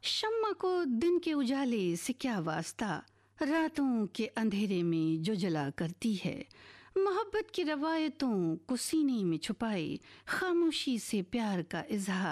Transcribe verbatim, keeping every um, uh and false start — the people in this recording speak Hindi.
शम्मा को दिन के उजाले से क्या वास्ता, रातों के अंधेरे में जो जला करती है। मोहब्बत की रवायतों को सीने में छुपाए, खामोशी से प्यार का इजहार